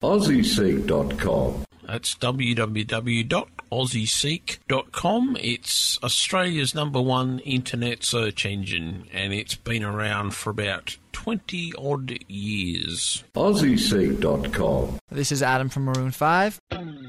AussieSeek.com. That's www.aussieseek.com. It's Australia's #1 internet search engine, and it's been around for about 20-odd years. AussieSeek.com. This is Adam from Maroon 5.